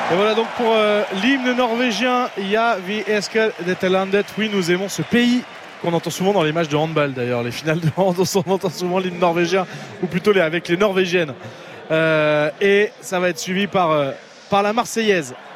Et voilà donc pour l'hymne norvégien, Ja vi elsker dette landet. Oui, nous aimons ce pays, qu'on entend souvent dans les matchs de handball d'ailleurs, les finales de hand, on entend souvent l'hymne norvégien, ou plutôt avec les norvégiennes. Et ça va être suivi par la Marseillaise.